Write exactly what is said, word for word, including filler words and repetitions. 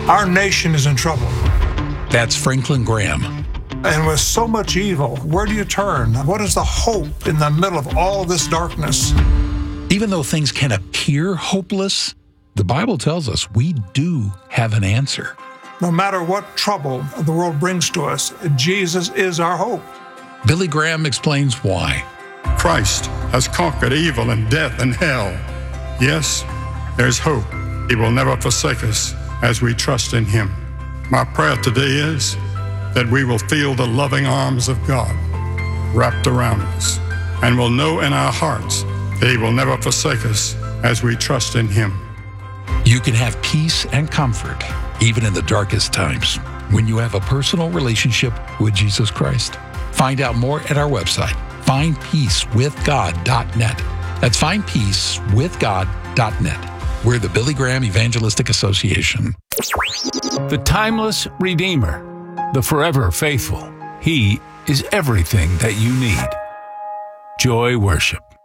Our nation is in trouble. That's Franklin Graham. And with so much evil, where do you turn? What is the hope in the middle of all this darkness? Even though things can appear hopeless, the Bible tells us we do have an answer. No matter what trouble the world brings to us, Jesus is our hope. Billy Graham explains why. Christ has conquered evil and death and hell. Yes, there's hope. He will never forsake us as we trust in Him. My prayer today is that we will feel the loving arms of God wrapped around us and will know in our hearts that He will never forsake us as we trust in Him. You can have peace and comfort even in the darkest times when you have a personal relationship with Jesus Christ. Find out more at our website, find peace with god dot net. That's find peace with god dot net. We're the Billy Graham Evangelistic Association. The timeless Redeemer, the forever faithful. He is everything that you need. Joy Worship.